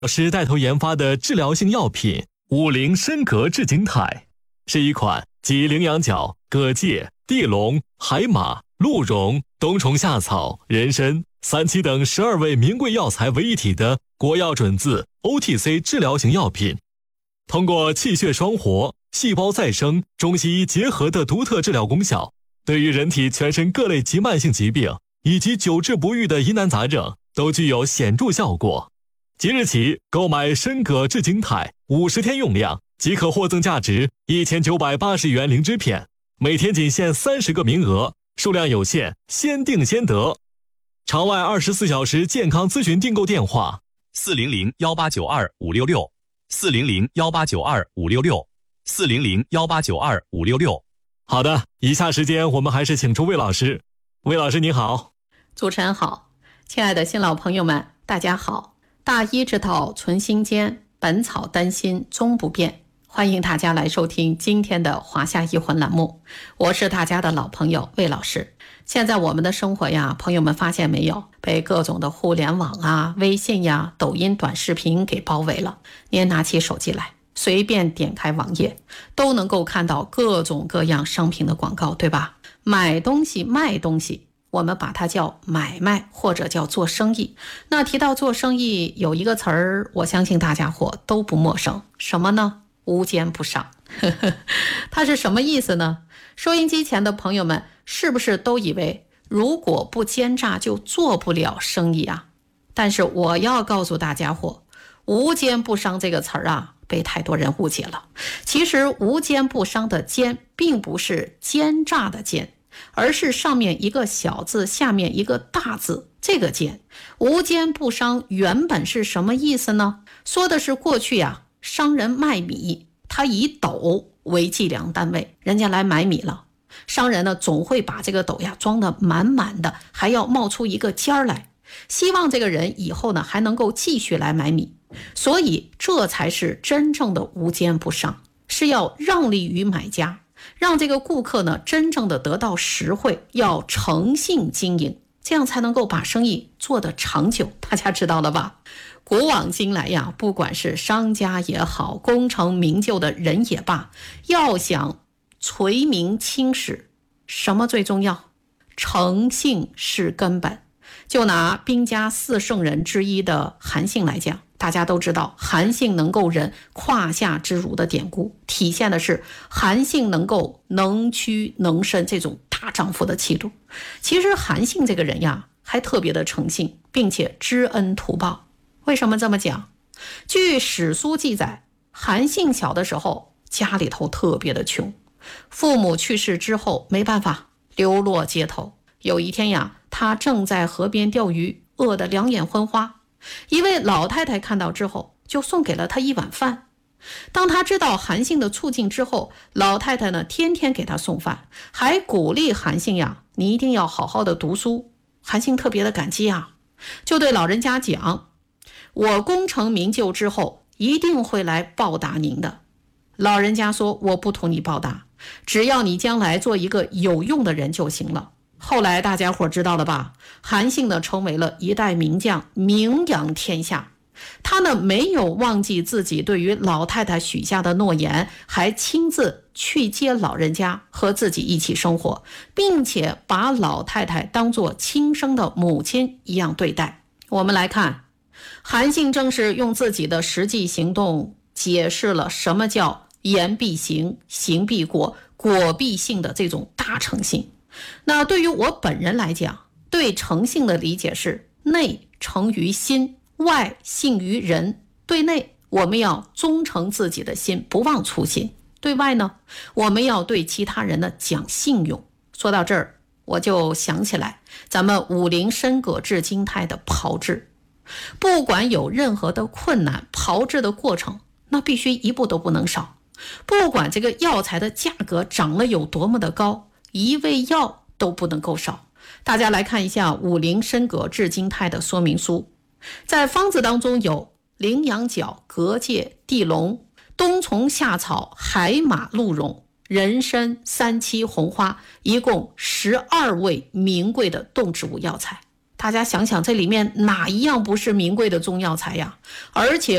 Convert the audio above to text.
是带头研发的治疗性药品五灵参葛炙金肽，是一款集羚羊角、葛芥、地龙、海马、鹿茸、冬虫夏草、人参、三七等12味名贵药材为一体的国药准字 OTC 治疗型药品，通过气血双活、细胞再生、中西医结合的独特治疗功效，对于人体全身各类急慢性疾病以及久治不愈的疑难杂症都具有显著效果。即日起购买参葛炙金肽50天用量即可获赠价值1980元灵芝片，每天仅限30个名额，数量有限，先订先得。场外24小时健康咨询订购电话 400-1892-566，400-1892-566，400-1892-566。 好的，以下时间我们还是请出魏老师。魏老师你好。 主持人好，亲爱的新老朋友们大家好。大医之道存心间，本草丹心终不变。欢迎大家来收听今天的华夏医魂栏目，我是大家的老朋友魏老师。现在我们的生活呀，朋友们发现没有，被各种的互联网啊、微信呀、抖音短视频给包围了。您拿起手机来，随便点开网页，都能够看到各种各样商品的广告，对吧？买东西卖东西，我们把它叫买卖，或者叫做生意。那提到做生意，有一个词儿，我相信大家伙都不陌生，什么呢？无奸不商。它是什么意思呢？收音机前的朋友们是不是都以为如果不奸诈就做不了生意啊？但是我要告诉大家伙，无奸不商这个词儿啊，被太多人误解了。其实无奸不商的奸并不是奸诈的奸，而是上面一个小字，下面一个大字，这个奸。无奸不商原本是什么意思呢？说的是过去啊，商人卖米，他以斗为计量单位，人家来买米了，商人呢总会把这个斗呀装得满满的，还要冒出一个尖儿来，希望这个人以后呢还能够继续来买米。所以这才是真正的无奸不商，是要让利于买家，让这个顾客呢真正的得到实惠，要诚信经营，这样才能够把生意做得长久。大家知道了吧？古往今来呀，不管是商家也好，功成名就的人也罢，要想垂名青史，什么最重要？诚信是根本。就拿兵家4圣人之一的韩信来讲，大家都知道韩信能够忍胯下之辱的典故，体现的是韩信能够能屈能伸这种大丈夫的气度。其实韩信这个人呀，还特别的诚信，并且知恩图报。为什么这么讲？据史书记载，韩信小的时候家里头特别的穷，父母去世之后没办法，流落街头。有一天呀，他正在河边钓鱼，饿得两眼昏花。一位老太太看到之后，就送给了他一碗饭。当他知道韩信的处境之后，老太太呢天天给他送饭，还鼓励韩信呀，你一定要好好的读书。韩信特别的感激啊，就对老人家讲，我功成名就之后一定会来报答您的。老人家说，我不图你报答，只要你将来做一个有用的人就行了。后来大家伙知道了吧？韩信呢成为了一代名将，名扬天下。他呢没有忘记自己对于老太太许下的诺言，还亲自去接老人家和自己一起生活，并且把老太太当作亲生的母亲一样对待。我们来看，韩信正是用自己的实际行动解释了什么叫言必行，行必果，果必信的这种大诚信。那对于我本人来讲，对诚信的理解是内诚于心，外信于人。对内，我们要忠诚自己的心，不忘初心；对外呢，我们要对其他人呢讲信用。说到这儿，我就想起来咱们五灵参葛炙金肽的炮制。不管有任何的困难，炮制的过程那必须一步都不能少。不管这个药材的价格涨了有多么的高，一味药都不能够少。大家来看一下五灵参葛炙金肽的说明书，在方子当中有羚羊角、葛芥、地龙、冬虫夏草、海马、鹿茸、人参、三七、红花，一共12味名贵的动植物药材。 大家想想，这里面哪一样不是名贵的中药材呀？而且